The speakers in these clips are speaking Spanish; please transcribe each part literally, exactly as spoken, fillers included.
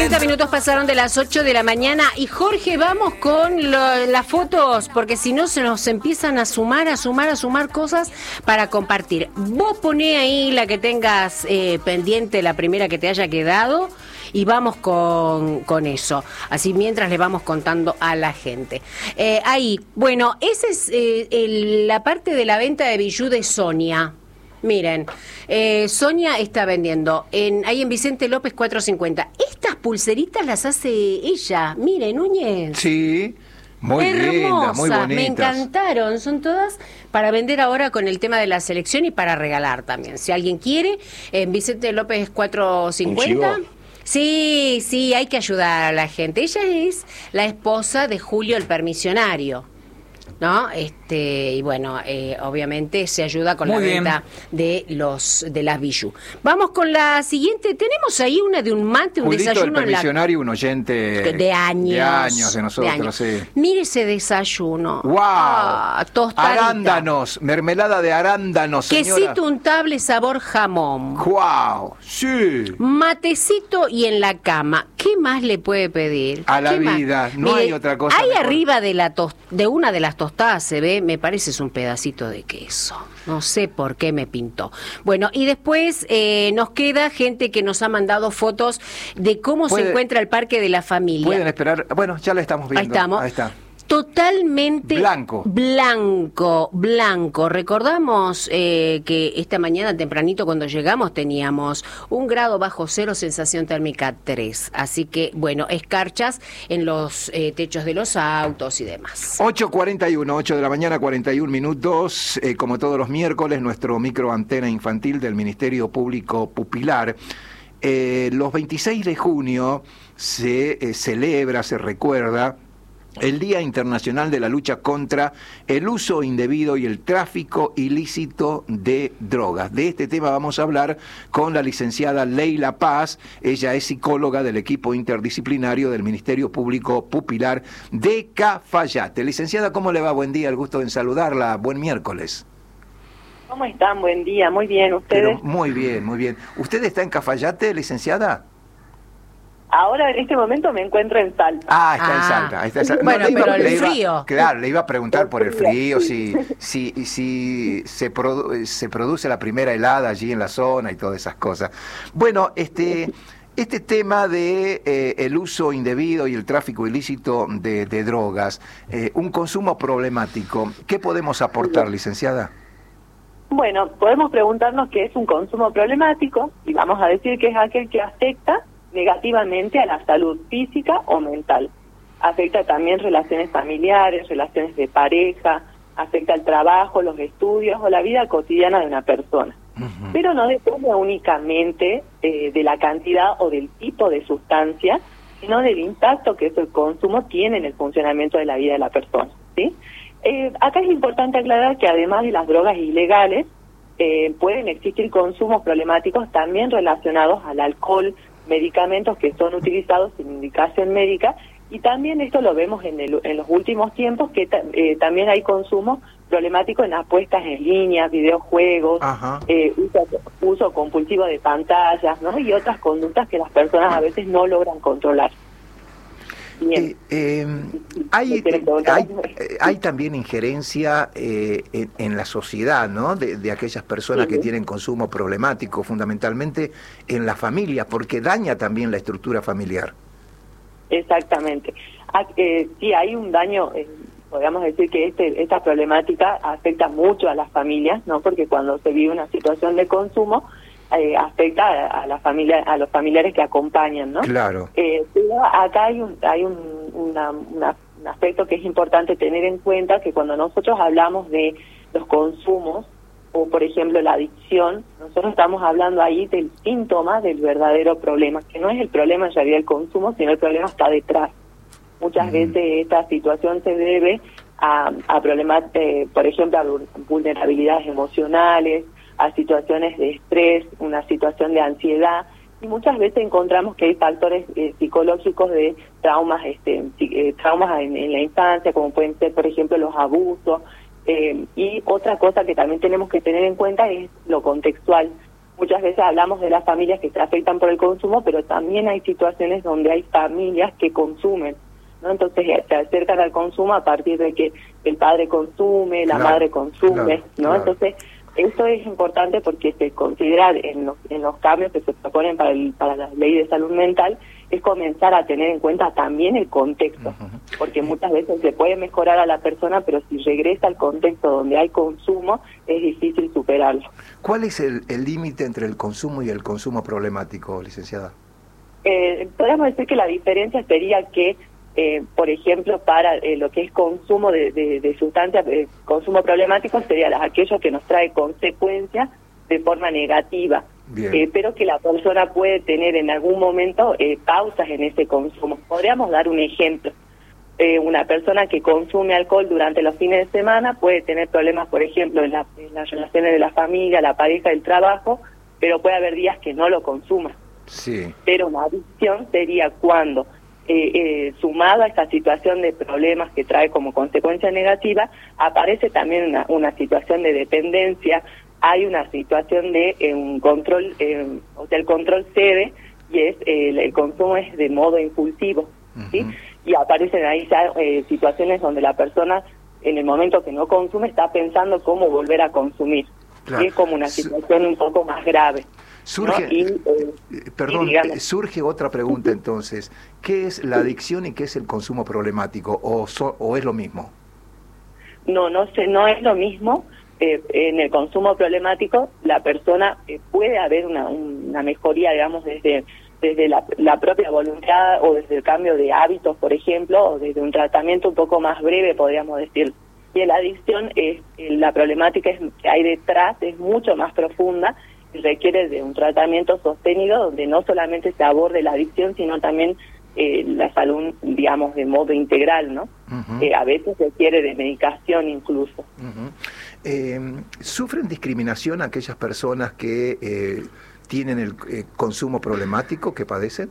treinta minutos pasaron de las ocho de la mañana y Jorge, vamos con lo, las fotos, porque si no se nos empiezan a sumar, a sumar, a sumar cosas para compartir. Vos poné ahí la que tengas eh, pendiente, la primera que te haya quedado, y vamos con, con eso. Así mientras le vamos contando a la gente. Eh, ahí, bueno, esa es eh, el, la parte de la venta de bijú de Sonia. Miren, eh, Sonia está vendiendo en, ahí en Vicente López cuatrocientos cincuenta. Estas pulseritas las hace ella. Miren, Núñez. Sí, muy lindas, muy bonitas. Me encantaron. Son todas para vender ahora con el tema de la selección y para regalar también. Si alguien quiere, en Vicente López cuatrocientos cincuenta. Sí, sí, hay que ayudar a la gente. Ella es la esposa de Julio el Permisionario, ¿no? Este, y bueno, eh, obviamente se ayuda con Muy la bien. venta de los de las bijú. Vamos con la siguiente. Tenemos ahí una de un mate, un Julito, desayuno el Permisionario, en la... un oyente de años, de años de nosotros, de años. Sí. Mire ese desayuno. Wow. Ah, arándanos, mermelada de arándanos, señora. Quesito untable sabor jamón. Wow. Sí. Matecito y en la cama. ¿Qué más le puede pedir? A la vida, más? no Mire, hay otra cosa. Ahí mejor. arriba de la tos, de una de las tostadas se ve, me parece es un pedacito de queso. No sé por qué me pintó. Bueno, y después eh, nos queda gente que nos ha mandado fotos de cómo se encuentra el Parque de la Familia. Pueden esperar, bueno, ya la estamos viendo. Ahí estamos. Ahí está. Totalmente blanco, blanco, blanco. Recordamos eh, que esta mañana tempranito cuando llegamos teníamos un grado bajo cero, sensación térmica tres. Así que, bueno, escarchas en los eh, techos de los autos y demás. ocho cuarenta y uno, ocho de la mañana, cuarenta y un minutos. Eh, como todos los miércoles, nuestro microantena infantil del Ministerio Público Pupilar. Eh, los veintiséis de junio se eh, celebra, se recuerda el Día Internacional de la Lucha contra el Uso Indebido y el Tráfico Ilícito de Drogas. De este tema vamos a hablar con la licenciada Leila Paz. Ella es psicóloga del equipo interdisciplinario del Ministerio Público Pupilar de Cafayate. Licenciada, ¿cómo le va? Buen día, el gusto en saludarla. Buen miércoles. ¿Cómo están? Buen día. Muy bien, ¿ustedes? Pero muy bien, muy bien. ¿Usted está en Cafayate, licenciada? Ahora, en este momento, me encuentro en Salta. Ah, está ah. en Salta. Está en Salta. Bueno, no, pero iba, el iba, frío. Claro, le iba a preguntar por el frío, si, si, si se, produ se produce la primera helada allí en la zona y todas esas cosas. Bueno, este... Este tema de eh, el uso indebido y el tráfico ilícito de, de drogas, eh, un consumo problemático, ¿qué podemos aportar, licenciada? Bueno, podemos preguntarnos qué es un consumo problemático y vamos a decir que es aquel que afecta negativamente a la salud física o mental. Afecta también relaciones familiares, relaciones de pareja, afecta el trabajo, los estudios o la vida cotidiana de una persona. Uh-huh. Pero no depende únicamente eh, de la cantidad o del tipo de sustancia, sino del impacto que ese consumo tiene en el funcionamiento de la vida de la persona, ¿sí? Eh, acá es importante aclarar que además de las drogas ilegales, eh, pueden existir consumos problemáticos también relacionados al alcohol, medicamentos que son utilizados sin indicación médica, y también esto lo vemos en, el, en los últimos tiempos, que ta, eh, también hay consumo problemático en apuestas en línea, videojuegos, eh, uso, uso compulsivo de pantallas, ¿no? Y otras conductas que las personas a veces no logran controlar. Bien. Eh, eh, hay, hay, hay también injerencia eh, en, en la sociedad, ¿no? De, de aquellas personas sí. que tienen consumo problemático, fundamentalmente en la familia, porque daña también la estructura familiar. Exactamente. Eh, sí, hay un daño, eh, podríamos decir que este, esta problemática afecta mucho a las familias, ¿no? Porque cuando se vive una situación de consumo, eh, afecta a, a la familia, a los familiares que acompañan, ¿no? Claro. Eh, pero acá hay un, hay un, una, una, un aspecto que es importante tener en cuenta, que cuando nosotros hablamos de los consumos, o por ejemplo la adicción, nosotros estamos hablando ahí del síntoma del verdadero problema, que no es el problema en realidad el consumo, sino el problema está detrás. Muchas mm. veces esta situación se debe a, a problemas, eh, por ejemplo, a vulnerabilidades emocionales, a situaciones de estrés, una situación de ansiedad, y muchas veces encontramos que hay factores eh, psicológicos de traumas, este, eh, traumas en, en la infancia, como pueden ser, por ejemplo, los abusos. Eh, y otra cosa que también tenemos que tener en cuenta es lo contextual. muchas veces hablamos de las familias que se afectan por el consumo, pero también hay situaciones donde hay familias que consumen, ¿no? Entonces se acercan al consumo a partir de que el padre consume, la claro, madre consume, claro, ¿no? claro. Entonces esto es importante porque se considera en los, en los cambios que se proponen para, el, para la ley de salud mental, es comenzar a tener en cuenta también el contexto, uh-huh. porque muchas veces se puede mejorar a la persona, pero si regresa al contexto donde hay consumo, es difícil superarlo. ¿Cuál es el límite entre el consumo y el consumo problemático, licenciada? Eh, podríamos decir que la diferencia sería que, eh, por ejemplo, para eh, lo que es consumo de, de, de sustancias, eh, consumo problemático sería aquello que nos trae consecuencias de forma negativa. Eh, pero que la persona puede tener en algún momento eh, pausas en ese consumo. Podríamos dar un ejemplo. Eh, una persona que consume alcohol durante los fines de semana puede tener problemas, por ejemplo, en, la, en las relaciones de la familia, la pareja, el trabajo, pero puede haber días que no lo consuma. Sí. Pero una adicción sería cuando, eh, eh, sumado a esta situación de problemas que trae como consecuencia negativa, aparece también una, una situación de dependencia. Hay una situación de eh, un control, eh, o sea, el control cede y es eh, el, el consumo es de modo impulsivo, ¿sí? Uh-huh. Y aparecen ahí ya eh, situaciones donde la persona, en el momento que no consume, está pensando cómo volver a consumir. Claro. Y es como una situación un poco más grave. Surge, ¿no? y, eh, perdón, y surge otra pregunta entonces. ¿Qué es la adicción y qué es el consumo problemático? ¿O, so, o es lo mismo? No, no sé, no es lo mismo. Eh, en el consumo problemático la persona eh, puede haber una, una mejoría, digamos, desde desde la, la propia voluntad o desde el cambio de hábitos, por ejemplo, o desde un tratamiento un poco más breve, podríamos decir. Y en la adicción, es, la problemática es, que hay detrás es mucho más profunda y requiere de un tratamiento sostenido donde no solamente se aborde la adicción, sino también eh, la salud, digamos, de modo integral, ¿no? Uh-huh. Eh, a veces requiere de medicación incluso. Uh-huh. Eh, ¿Sufren discriminación aquellas personas que eh, tienen el eh, consumo problemático, que padecen?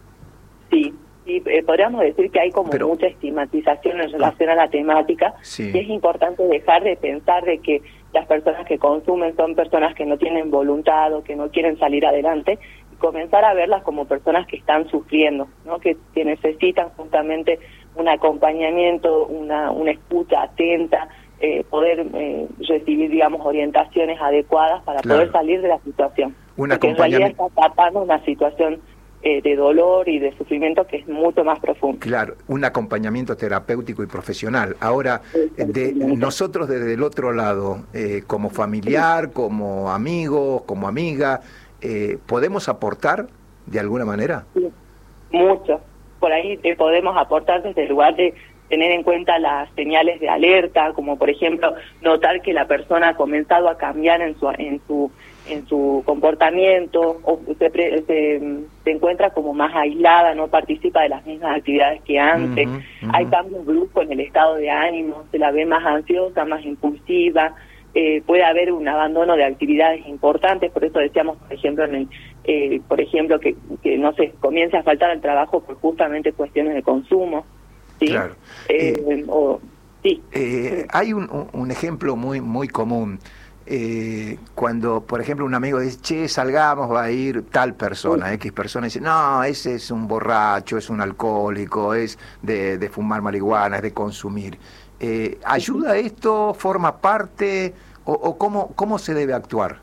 Sí, sí eh, podríamos decir que hay como Pero, mucha estigmatización en relación a la temática, sí. Y es importante dejar de pensar de que las personas que consumen son personas que no tienen voluntad o que no quieren salir adelante, y comenzar a verlas como personas que están sufriendo, ¿no? Que, que necesitan justamente un acompañamiento, una, una escucha atenta, Eh, poder eh, recibir, digamos, orientaciones adecuadas para claro. poder salir de la situación. Un Porque en realidad está tapando una situación eh, de dolor y de sufrimiento que es mucho más profundo. Claro, un acompañamiento terapéutico y profesional. Ahora, de, nosotros desde el otro lado, eh, como familiar, como amigo, como amiga, eh, ¿podemos aportar de alguna manera? Sí, mucho. Por ahí eh, podemos aportar desde el lugar de tener en cuenta las señales de alerta, como por ejemplo notar que la persona ha comenzado a cambiar en su en su en su comportamiento, o se, se, se encuentra como más aislada, no participa de las mismas actividades que antes, uh-huh, uh-huh. Hay cambios bruscos en el estado de ánimo, se la ve más ansiosa, más impulsiva, eh, puede haber un abandono de actividades importantes, por eso decíamos, por ejemplo, en el, eh, por ejemplo que, que no sé, comience a faltar al trabajo por justamente cuestiones de consumo. ¿Sí? Claro. Eh, eh, o, sí. Eh, hay un, un ejemplo muy muy común. Eh, cuando, por ejemplo, un amigo dice, che, salgamos, va a ir tal persona, sí. X persona, dice, no, ese es un borracho, es un alcohólico, es de, de fumar marihuana, es de consumir. Eh, ¿Ayuda esto? ¿Forma parte? ¿O, o cómo, cómo se debe actuar?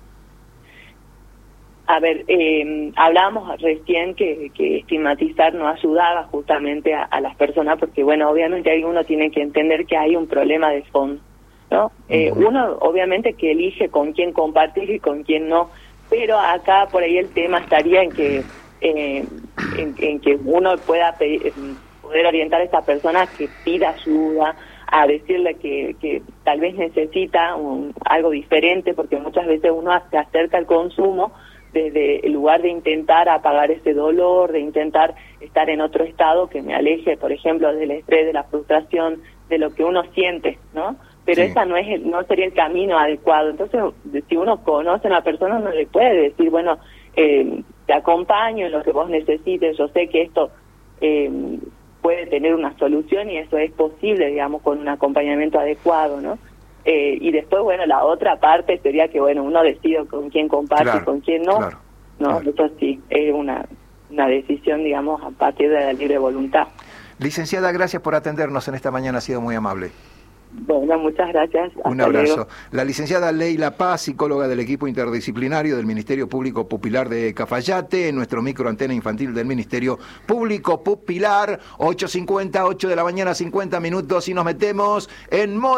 A ver, eh, hablábamos recién que, que estigmatizar no ayudaba justamente a, a las personas, porque bueno, obviamente ahí uno tiene que entender que hay un problema de fondo, ¿no? Eh, uh-huh. Uno obviamente que elige con quién compartir y con quién no, pero acá por ahí el tema estaría en que eh, en, en que uno pueda pedir, poder orientar a esa persona que pida ayuda, a decirle que, que tal vez necesita un, algo diferente, porque muchas veces uno se acerca al consumo desde el lugar de intentar apagar ese dolor, de intentar estar en otro estado que me aleje, por ejemplo, del estrés, de la frustración, de lo que uno siente, ¿no? Pero sí. esa no es el, no sería el camino adecuado. Entonces, si uno conoce a una persona, no le puede decir, bueno, eh, te acompaño en lo que vos necesites, yo sé que esto eh, puede tener una solución y eso es posible, digamos, con un acompañamiento adecuado, ¿no? Eh, y después, bueno, la otra parte sería que, bueno, uno decide con quién comparte Claro, y con quién no. claro, no, claro. eso sí, es una, una decisión, digamos, a partir de la libre voluntad. Licenciada, gracias por atendernos en esta mañana, ha sido muy amable. Bueno, muchas gracias. Un Hasta abrazo. luego. La licenciada Leila Paz, psicóloga del equipo interdisciplinario del Ministerio Público Pupilar de Cafayate, en nuestro micro antena infantil del Ministerio Público Pupilar, ocho cincuenta, ocho de la mañana, cincuenta minutos, y nos metemos en modo